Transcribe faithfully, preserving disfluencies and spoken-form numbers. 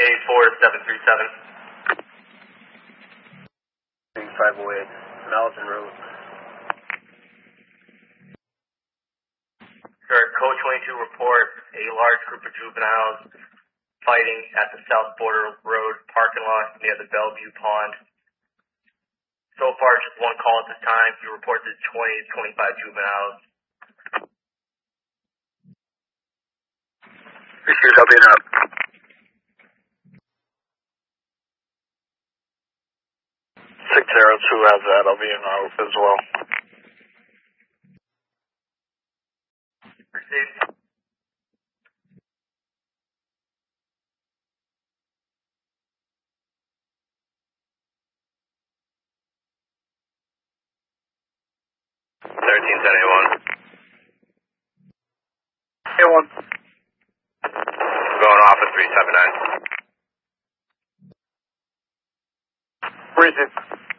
A four seven three seven. five oh eight, Malvern Road. Sir, Code twenty-two report a large group of juveniles fighting at the South Border Road parking lot near the Bellevue Pond. So far, just one call at this time. You reported twenty to twenty-five juveniles. Issues, I'll be up. six zero two has that, I'll be in out as well. Received. thirteen ten A one. A one. Going off at three seven nine. Bridget.